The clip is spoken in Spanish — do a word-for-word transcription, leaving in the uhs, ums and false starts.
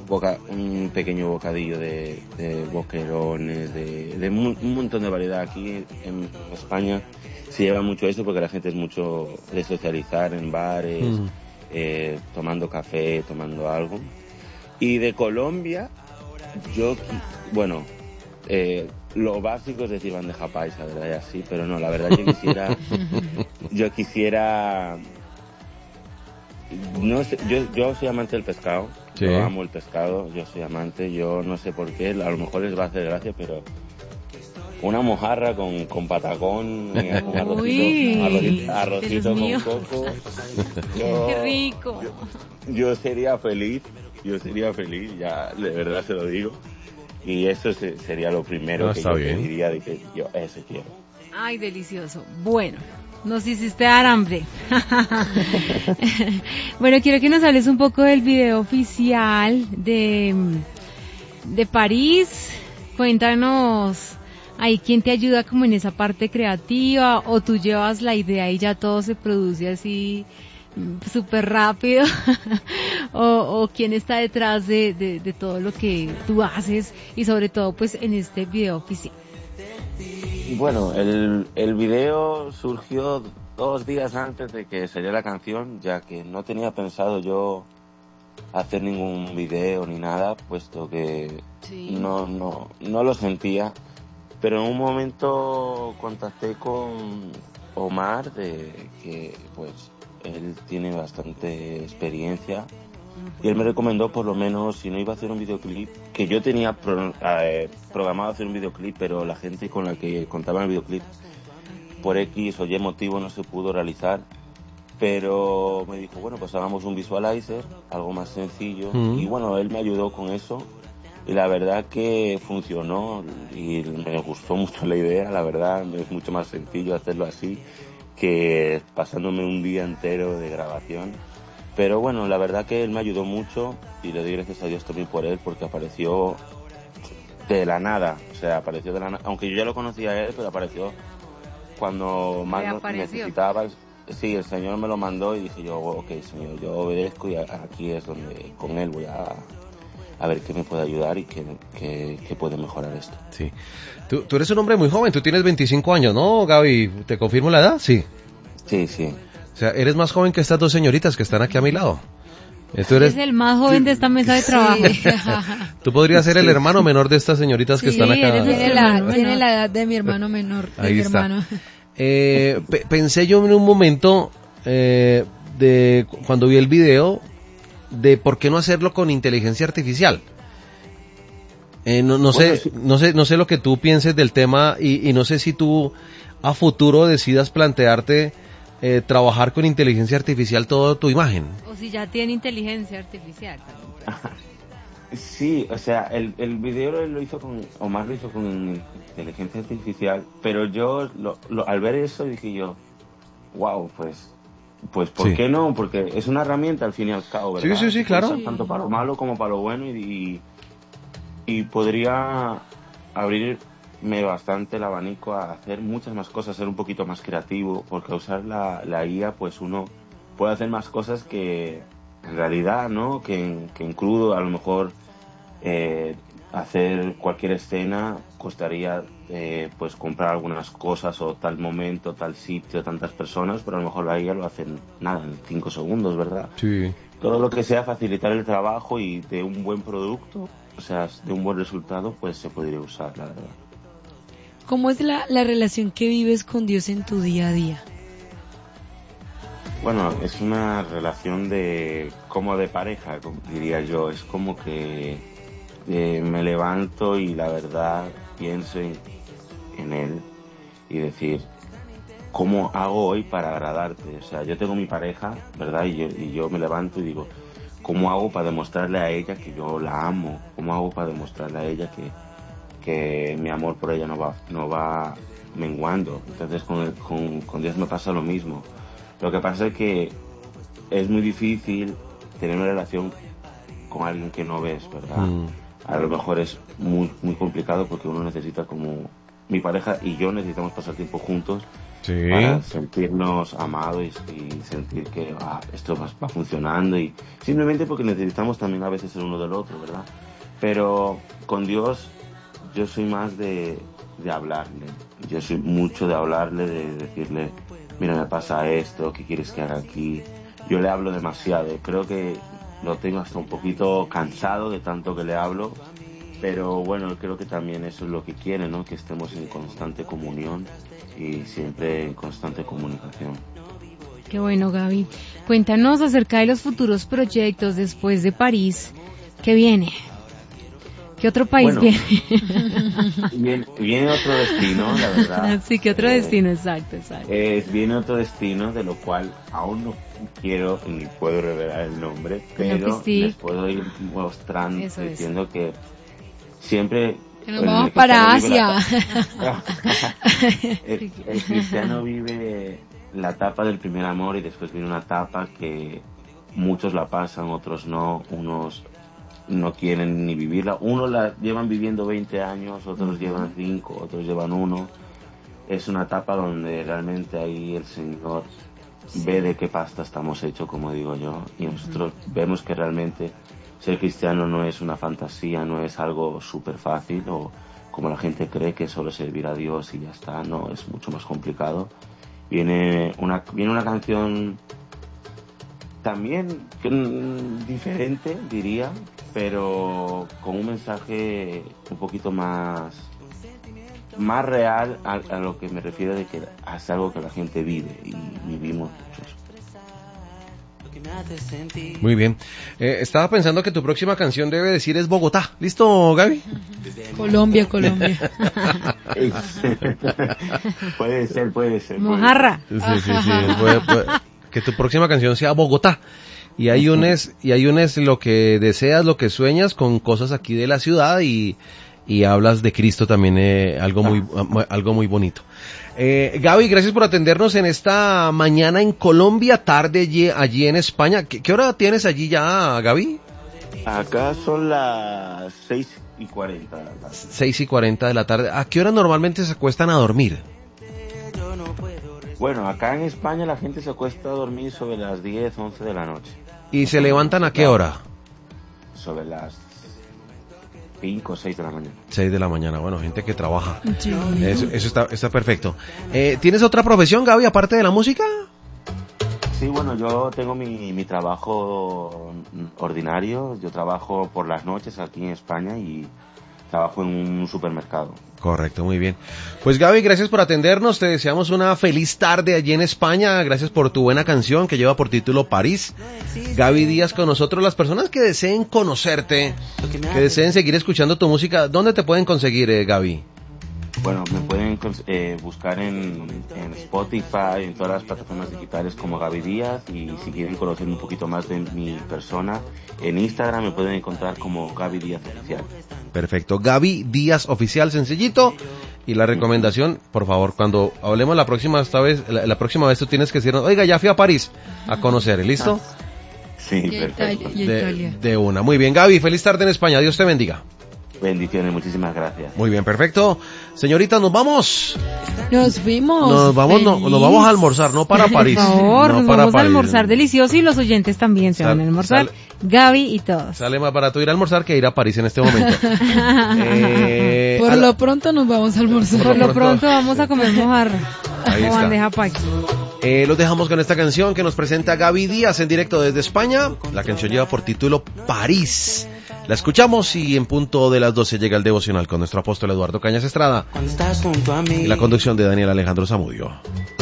boca, un pequeño bocadillo de, de boquerones, de, de un, un montón de variedad. Aquí en España se lleva mucho eso porque la gente es mucho de socializar en bares, mm. eh, tomando café, tomando algo. Y de Colombia, yo, bueno, eh, lo básico es decir bandeja paisa, ¿verdad? Y así, pero no, la verdad yo quisiera, yo quisiera, no sé, yo, yo soy amante del pescado, sí. Yo amo el pescado, yo soy amante, yo no sé por qué, a lo mejor les va a hacer gracia, pero una mojarra con, con patacón, y un arrocito, Uy, arrocito, arrocito con coco. Yo, ¡qué rico! Yo, yo sería feliz, yo sería feliz, ya de verdad se lo digo. Y eso se, sería lo primero no, que yo bien. pediría, de que yo eso quiero. Ay, delicioso. Bueno, nos hiciste dar hambre. Bueno, quiero que nos hables un poco del video oficial de, de París. Cuéntanos ahí quién te ayuda como en esa parte creativa, o tú llevas la idea y ya todo se produce así súper rápido, o, o quién está detrás de, de, de todo lo que tú haces, y sobre todo pues en este video oficial. Bueno, el, el video surgió dos días antes de que saliera la canción, ya que no tenía pensado yo hacer ningún video ni nada, puesto que sí. no, no, no lo sentía, pero en un momento contacté con Omar, de que pues él tiene bastante experiencia, uh-huh. y él me recomendó, por lo menos, si no iba a hacer un videoclip, que yo tenía pro, eh, programado hacer un videoclip, pero la gente con la que contaba en el videoclip, por X o Y motivo, no se pudo realizar, pero me dijo, bueno, pues hagamos un visualizer, algo más sencillo, uh-huh. y bueno, él me ayudó con eso, y la verdad que funcionó, y me gustó mucho la idea, la verdad, es mucho más sencillo hacerlo así, que pasándome un día entero de grabación. Pero bueno, la verdad que él me ayudó mucho y le doy gracias a Dios también por él, porque apareció de la nada, o sea, apareció de la nada, aunque yo ya lo conocía a él, pero apareció cuando más lo necesitaba. Sí, el Señor me lo mandó y dije yo, ok, Señor, yo obedezco, y aquí es donde con él voy a a ver qué me puede ayudar y qué, qué, qué puede mejorar esto. Sí. Tú, tú eres un hombre muy joven, tú tienes veinticinco años, ¿no, Gaby? ¿Te confirmo la edad? Sí. Sí, sí. O sea, eres más joven que estas dos señoritas que están aquí a mi lado. Tú eres el más joven de esta mesa de trabajo. Sí. Tú podrías ser el hermano menor de estas señoritas que sí, están acá. Tiene la, tiene la edad de mi hermano menor. De Ahí mi está. Hermano. Eh, pe- pensé yo en un momento, eh, de cuando vi el video, de por qué no hacerlo con inteligencia artificial. Eh, no, no bueno, sé, sí. no sé, no sé lo que tú pienses del tema, y, y no sé si tú a futuro decidas plantearte eh, trabajar con inteligencia artificial toda tu imagen. O si ya tiene inteligencia artificial también. Sí, o sea, el, el video lo hizo con, Omar lo hizo con inteligencia artificial, pero yo lo, lo, al ver eso dije yo, wow, pues, pues ¿por sí. qué no? Porque es una herramienta al fin y al cabo, ¿verdad? Sí, sí, sí, claro. Sí. Tanto para lo malo como para lo bueno, y, y podría abrirme bastante el abanico a hacer muchas más cosas, ser un poquito más creativo, porque a usar la, la I A, pues uno puede hacer más cosas que en realidad, ¿no? Que en, que en crudo, a lo mejor eh, hacer cualquier escena costaría eh, pues comprar algunas cosas, o tal momento, tal sitio, tantas personas, pero a lo mejor la I A lo hacen nada, en cinco segundos, ¿verdad? Sí. Todo lo que sea facilitar el trabajo y de un buen producto, o sea, de un buen resultado, pues se podría usar, la verdad. ¿Cómo es la, la relación que vives con Dios en tu día a día? Bueno, es una relación de como de pareja, diría yo. Es como que eh, me levanto y la verdad pienso en, en él y decir, ¿cómo hago hoy para agradarte? O sea, yo tengo mi pareja, ¿verdad? Y yo, y yo me levanto y digo, ¿cómo hago para demostrarle a ella que yo la amo? ¿Cómo hago para demostrarle a ella que, que mi amor por ella no va, no va menguando? Entonces con, el, con, con Dios me pasa lo mismo. Lo que pasa es que es muy difícil tener una relación con alguien que no ves, ¿verdad? Mm. A lo mejor es muy muy complicado porque uno necesita como mi pareja y yo necesitamos pasar tiempo juntos Sí. para sentirnos amados y, y sentir que ah, esto va, va funcionando, y simplemente porque necesitamos también a veces el uno del otro, ¿verdad? Pero con Dios yo soy más de, de hablarle, yo soy mucho de hablarle, de decirle, mira, me pasa esto, ¿qué quieres que haga aquí? Yo le hablo demasiado, creo que lo tengo hasta un poquito cansado de tanto que le hablo, pero bueno, creo que también eso es lo que quiere, ¿no? Que estemos en constante comunión y siempre en constante comunicación. Qué bueno, Gaby. Cuéntanos acerca de los futuros proyectos después de París. ¿Qué viene? ¿Qué otro país Bueno, viene? viene? Viene otro destino, la verdad. Sí, ¿qué otro Eh, destino? Exacto, exacto. Eh, viene otro destino de lo cual aún no quiero ni puedo revelar el nombre, pero sí. les puedo ir mostrando, Eso es. diciendo que siempre... Que nos el vamos cristiano para vive la Asia. ta- el, el cristiano vive la etapa del primer amor y después viene una etapa que muchos la pasan, otros no, unos no quieren ni vivirla, unos la llevan viviendo veinte años, otros llevan cinco, otros llevan uno. Es una etapa donde realmente ahí el Señor ve de qué pasta estamos hechos, como digo yo, y nosotros vemos que realmente ser cristiano no es una fantasía, no es algo súper fácil o como la gente cree que es solo servir a Dios y ya está, no, es mucho más complicado. Viene una, viene una canción también mm, diferente, diría, pero con un mensaje un poquito más más real a, a lo que me refiero, de que es algo que la gente vive y vivimos muchos. Muy bien. Eh, estaba pensando que tu próxima canción debe decir es Bogotá. ¿Listo, Gaby? Colombia, Colombia. puede ser, puede ser. Mojarra. Sí, sí, sí. Puede- puede- que tu próxima canción sea Bogotá. Y ahí unes, y ahí unes lo que deseas, lo que sueñas con cosas aquí de la ciudad y, y hablas de Cristo también, eh, algo muy, algo muy bonito. Eh, Gaby, gracias por atendernos en esta mañana en Colombia, tarde allí, allí en España. ¿Qué, ¿Qué hora tienes allí ya, Gaby? Acá son las seis y cuarenta. Seis y cuarenta de la tarde. ¿A qué hora normalmente se acuestan a dormir? Bueno, acá en España la gente se acuesta a dormir sobre las diez, once de la noche. ¿Y se levantan a qué hora? Sobre las cinco o seis de la mañana. Seis de la mañana. Bueno, gente que trabaja. Sí. Eso, eso está, está perfecto. Eh, ¿Tienes otra profesión, Gaby, aparte de la música? Sí, bueno, yo tengo mi, mi trabajo ordinario. Yo trabajo por las noches aquí en España y trabajo en un supermercado. Correcto, muy bien. Pues Gaby, gracias por atendernos, te deseamos una feliz tarde allí en España, gracias por tu buena canción que lleva por título París. Gaby Díaz con nosotros, las personas que deseen conocerte, que deseen seguir escuchando tu música, ¿dónde te pueden conseguir, eh, Gaby? Bueno, me pueden eh, buscar en, en Spotify, en todas las plataformas digitales como Gaby Díaz, y si quieren conocer un poquito más de mi persona, en Instagram me pueden encontrar como Gaby Díaz Oficial. Perfecto, Gaby Díaz Oficial, sencillito. Y la recomendación, por favor, cuando hablemos la próxima esta vez, la, la próxima vez tú tienes que decirnos, oiga, ya fui a París a conocer, ¿listo? Sí, Y a perfecto. Italia, y a De, Italia. de una. Muy bien, Gaby, feliz tarde en España, Dios te bendiga. Bendiciones, muchísimas gracias. Muy bien, perfecto. Señorita, nos vamos. Nos fuimos. Nos vamos, no, nos vamos a almorzar, no para París. Por favor, no nos para vamos a París. almorzar delicioso y los oyentes también se Sal- van a almorzar. sal- Gaby y todos. Sale más barato ir a almorzar que ir a París en este momento. Eh, Por a la- lo pronto nos vamos a almorzar. Por lo pronto- pronto vamos a comer mojarra Ahí o está. bandeja paisa. Eh, los dejamos con esta canción que nos presenta Gaby Díaz en directo desde España. La canción lleva por título París. La escuchamos y en punto de las doce llega el devocional con nuestro apóstol Eduardo Cañas Estrada Cuando estás junto a mí. y la conducción de Daniel Alejandro Zamudio.